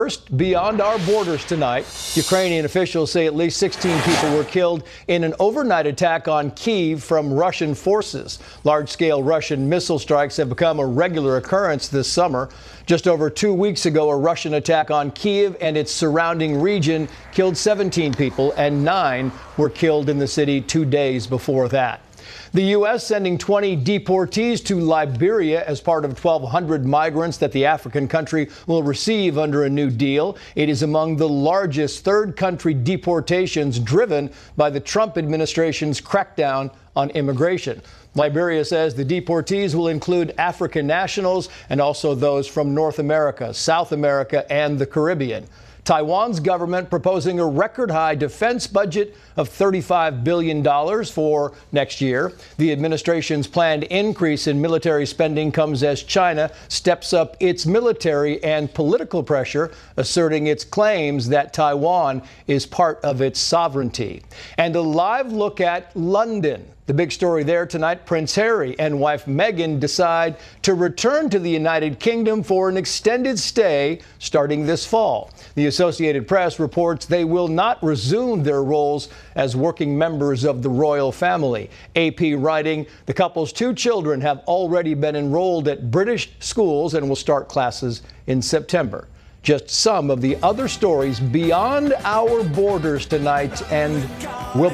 First, beyond our borders tonight, Ukrainian officials say at least 16 people were killed in an overnight attack on Kyiv from Russian forces. Large-scale Russian missile strikes have become a regular occurrence this summer. Just over 2 weeks ago, a Russian attack on Kyiv and its surrounding region killed 17 people, and 9 were killed in the city 2 days before that. The U.S. sending 20 deportees to Liberia as part of 1,200 migrants that the African country will receive under a new deal. It is among the largest third country deportations driven by the Trump administration's crackdown on immigration. Liberia says the deportees will include African nationals and also those from North America, South America, and the Caribbean. Taiwan's government proposing a record-high defense budget of $35 billion for next year. The administration's planned increase in military spending comes as China steps up its military and political pressure, asserting its claims that Taiwan is part of its sovereignty. And a live look at London. The big story there tonight, Prince Harry and wife Meghan decide to return to the United Kingdom for an extended stay starting this fall. The Associated Press reports they will not resume their roles as working members of the royal family. AP writing, the couple's 2 children have already been enrolled at British schools and will start classes in September. Just some of the other stories beyond our borders tonight, and we'll